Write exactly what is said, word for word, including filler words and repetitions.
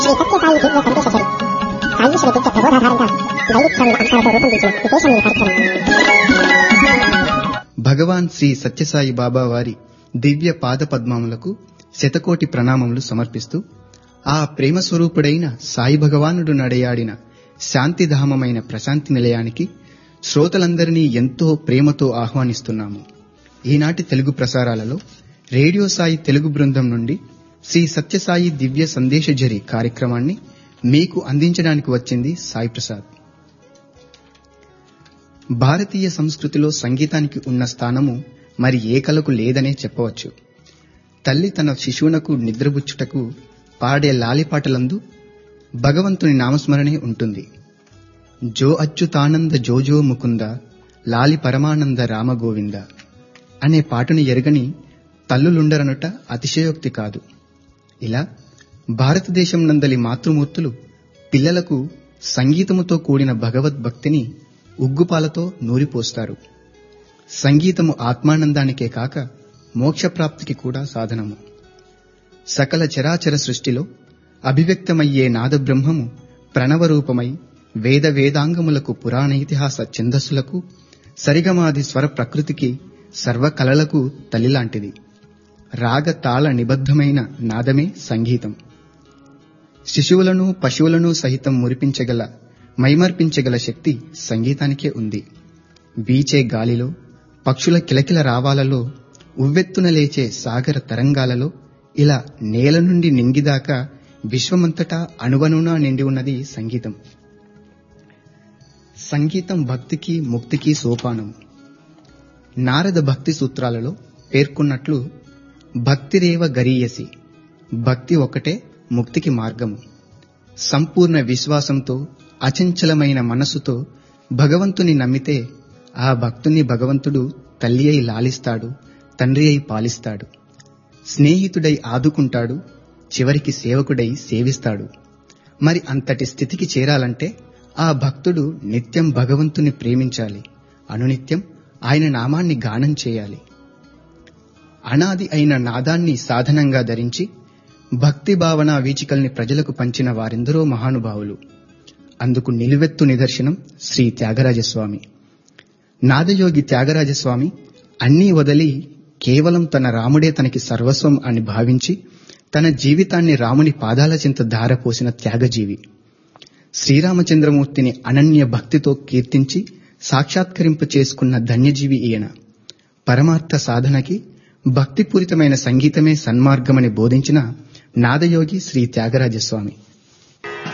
శ్రీ సత్యసాయి దివ్య సందేశ జరి సాయుష విద్య ప్రబోధాధారంగా వైదిక స్వామి అంశాలతో రూపొందించిన విశేషమైన కార్యక్రమం. భగవాన్ శ్రీ సత్యసాయి బాబా వారి దివ్య పాద పద్మములకు శతకోటి ప్రణామములు సమర్పిస్తూ ఆ ప్రేమ స్వరూపుడైన సాయి భగవానుడు నడయాడిన శాంతిధామమైన ప్రశాంతి నిలయానికి శ్రోతలందరినీ ఎంతో ప్రేమతో ఆహ్వానిస్తున్నాము. ఈనాటి తెలుగు ప్రసారాలలో రేడియో సాయి తెలుగు బృందం నుండి శ్రీ సత్యసాయి దివ్య సందేశజరి కార్యక్రమాన్ని మీకు అందించడానికి వచ్చింది సాయి ప్రసాద్. భారతీయ సంస్కృతిలో సంగీతానికి ఉన్న స్థానము మరి ఏ కళకు లేదనే చెప్పవచ్చు. తల్లి తన శిశువునకు నిద్రబుచ్చుటకు పాడే లాలిపాటలందు భగవంతుని నామస్మరణే ఉంటుంది. జో అచ్యుతానంద జోజో ముకుంద లాలి పరమానంద రామగోవింద అనే పాటను ఎరగని తల్లులుండరనుట అతిశయోక్తి కాదు. ఇలా భారతదేశం నందలి మాతృమూర్తులు పిల్లలకు సంగీతముతో కూడిన భగవద్భక్తిని ఉగ్గుపాలతో నూరిపోస్తారు. సంగీతము ఆత్మానందానికే కాక మోక్షప్రాప్తికి కూడా సాధనము. సకల చరాచర సృష్టిలో అభివ్యక్తమయ్యే నాదబ్రహ్మము ప్రణవరూపమై వేద వేదాంగములకు పురాణేతిహాస ఛందస్సులకు సరిగమాది స్వర ప్రకృతికి సర్వకళలకు తల్లిలాంటిది. రాగ తాళ నిబద్ధమైన నాదమే సంగీతం. శిశువులను పశువులను సహితం మురిపించగల మైమర్పించగల శక్తి సంగీతానికే ఉంది. వీచే గాలిలో, పక్షుల కిలకిల రావాలలో, ఉవ్వెత్తున లేచే సాగర తరంగాలలో, ఇలా నేల నుండి నింగిదాకా విశ్వమంతటా అణువణునా నిండి ఉన్నది సంగీతం. సంగీతం భక్తికి ముక్తికి సోపానం. నారద భక్తి సూత్రాలలో పేర్కొన్నట్లు భక్తిరేవ గరీయసి, భక్తి ఒకటే ముక్తికి మార్గము. సంపూర్ణ విశ్వాసంతో అచంచలమైన మనస్సుతో భగవంతుని నమ్మితే ఆ భక్తుని భగవంతుడు తల్లి అయి లాలిస్తాడు, తండ్రి అయి పాలిస్తాడు, స్నేహితుడై ఆదుకుంటాడు, చివరికి సేవకుడై సేవిస్తాడు. మరి అంతటి స్థితికి చేరాలంటే ఆ భక్తుడు నిత్యం భగవంతుని ప్రేమించాలి, అనునిత్యం ఆయన నామాన్ని గానం చేయాలి. అనాది అయిన నాదాన్ని సాధనంగా ధరించి భక్తి భావన వీచికల్ని ప్రజలకు పంచిన వారెందరో మహానుభావులు. అందుకు నిలువెత్తు నిదర్శనం శ్రీ త్యాగరాజస్వామి. నాదయోగి త్యాగరాజస్వామి అన్నీ వదిలి కేవలం తన రాముడే తనకి సర్వస్వం అని భావించి తన జీవితాన్ని రాముని పాదాల చింత ధారపోసిన త్యాగజీవి. శ్రీరామచంద్రమూర్తిని అనన్య భక్తితో కీర్తించి సాక్షాత్కరింప చేసుకున్న ధన్యజీవి ఈయన. పరమార్థ సాధనకి భక్తిపూరితమైన సంగీతమే సన్మార్గమని బోధించిన నాదయోగి శ్రీ త్యాగరాజస్వామి.